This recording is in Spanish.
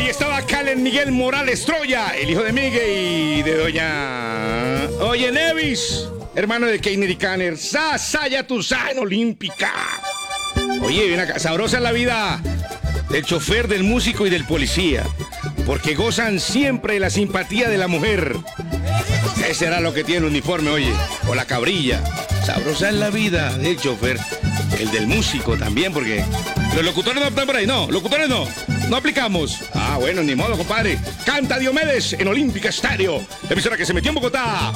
Ahí estaba Calen Miguel Morales Troya, el hijo de Miguel y de doña... Oye, Nevis, hermano de Keiner y Kanner. Ya tú sabes, en Olímpica. Oye, ven acá, sabrosa es la vida del chofer, del músico y del policía, porque gozan siempre de la simpatía de la mujer. Ese será lo que tiene el uniforme, oye, o la cabrilla. Sabrosa es la vida del chofer, el del músico también, porque los locutores no están por ahí, no, locutores no aplicamos. Ah, bueno, ni modo, compadre. Canta Diomedes en Olímpica Estéreo, la emisora que se metió en Bogotá.